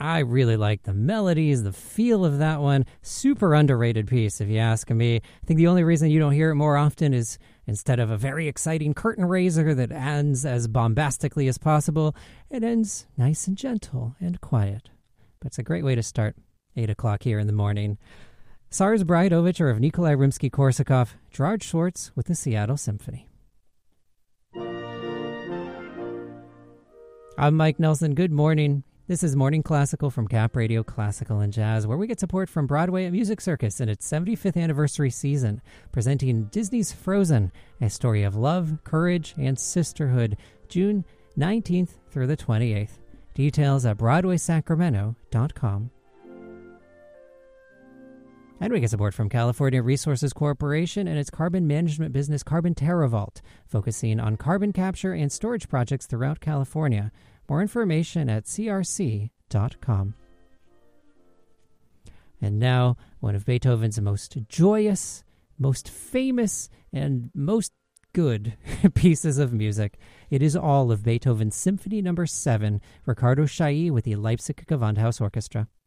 I really like the melodies, the feel of that one. Super underrated piece, if you ask me. I think the only reason you don't hear it more often is instead of a very exciting curtain raiser that ends as bombastically as possible, it ends nice and gentle and quiet. But it's a great way to start 8 o'clock here in the morning. Tsar's Bride Overture of Nikolai Rimsky-Korsakov, Gerard Schwartz with the Seattle Symphony. I'm Mike Nelson. Good morning. This is Morning Classical from Cap Radio Classical and Jazz, where we get support from Broadway at Music Circus in its 75th anniversary season, presenting Disney's Frozen, a story of love, courage, and sisterhood, June 19th through the 28th. Details at BroadwaySacramento.com. And we get support from California Resources Corporation and its carbon management business Carbon TerraVault, focusing on carbon capture and storage projects throughout California. More information at crc.com. And now, one of Beethoven's most joyous, most famous, and most good pieces of music. It is all of Beethoven's Symphony No. 7, Ricardo Chailly with the Leipzig Gewandhaus Orchestra.